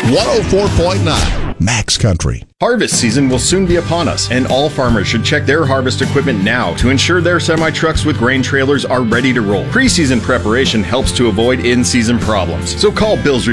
104.9 Max Country. Harvest season will soon be upon us, and all farmers should check their harvest equipment now to ensure their semi-trucks with grain trailers are ready to roll. Pre-season preparation helps to avoid in-season problems. So call Bill's